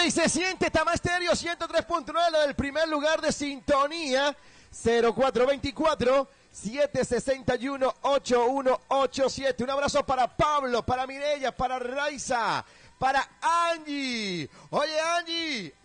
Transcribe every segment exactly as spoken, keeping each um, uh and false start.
y se siente Tama Estéreo ciento tres punto nueve del primer lugar de sintonía. Cero cuatro veinticuatro, siete sesenta y uno, ochenta y uno ochenta y siete. Un abrazo para Pablo, para Mireya, para Raiza, para Angie. Oye, Angie,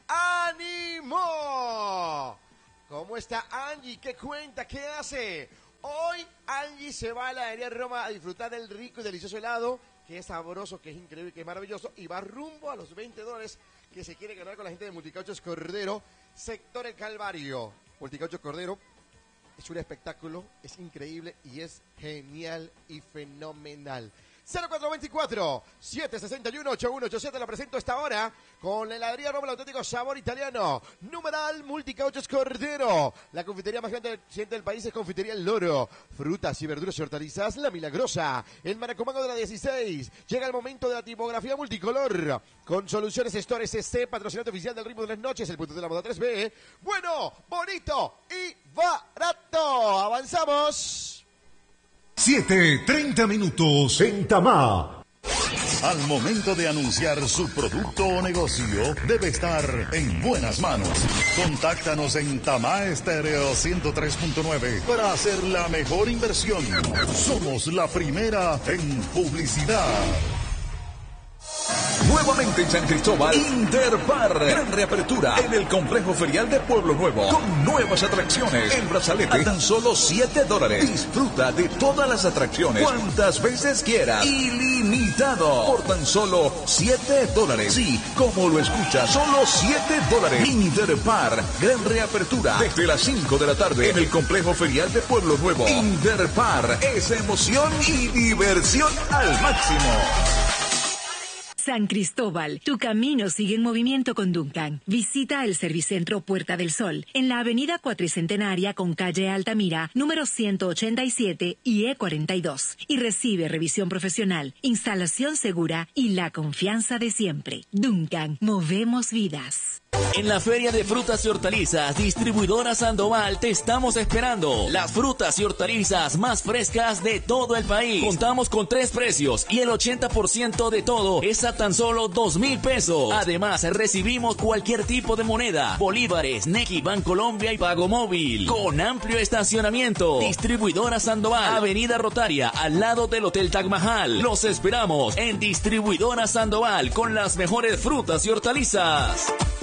¡ánimo! ¿Cómo está Angie? ¿Qué cuenta? ¿Qué hace? Hoy Angie se va a la heladería Roma a disfrutar del rico y delicioso helado, que es sabroso, que es increíble, que es maravilloso, y va rumbo a los veinte dólares que se quiere ganar con la gente de Multicauchos Cordero, sector El Calvario. Multicauchos Cordero es un espectáculo, es increíble y es genial y fenomenal. cero cuatro veinticuatro, siete sesenta y uno, ochenta y uno ochenta y siete, la presento a esta hora con la heladería Roma, el auténtico sabor italiano. Numeral Multicauchos Cordero. La confitería más grande del, del país es Confitería El Loro. Frutas y verduras y hortalizas, La Milagrosa. El Maracomango de la dieciséis. Llega el momento de la tipografía multicolor. Con Soluciones Store S C, patrocinante oficial del Ritmo de las Noches, el punto de la moda tres B. Bueno, bonito y barato. Avanzamos. siete, treinta minutos en Tamá. Al momento de anunciar su producto o negocio, debe estar en buenas manos. Contáctanos en Tamá Estéreo ciento tres punto nueve para hacer la mejor inversión. Somos la primera en publicidad. Nuevamente en San Cristóbal, Interpar, gran reapertura en el complejo ferial de Pueblo Nuevo, con nuevas atracciones. El brazalete a tan solo siete dólares. Disfruta de todas las atracciones cuantas veces quieras. Ilimitado por tan solo siete dólares. Sí, como lo escucha, solo siete dólares. Interpar, gran reapertura desde las cinco de la tarde en el complejo ferial de Pueblo Nuevo. Interpar es emoción y diversión al máximo. San Cristóbal, tu camino sigue en movimiento con Duncan. Visita el Servicentro Puerta del Sol, en la avenida Cuatricentenaria con calle Altamira, número ciento ochenta y siete y E cuarenta y dos. Y recibe revisión profesional, instalación segura y la confianza de siempre. Duncan, movemos vidas. En la Feria de Frutas y Hortalizas, Distribuidora Sandoval, te estamos esperando. Las frutas y hortalizas más frescas de todo el país. Contamos con tres precios y el ochenta por ciento de todo es a tan solo dos mil pesos. Además, recibimos cualquier tipo de moneda, bolívares, Nequi, Bancolombia y Pago Móvil. Con amplio estacionamiento. Distribuidora Sandoval, Avenida Rotaria, al lado del Hotel Taj Mahal. Los esperamos en Distribuidora Sandoval con las mejores frutas y hortalizas.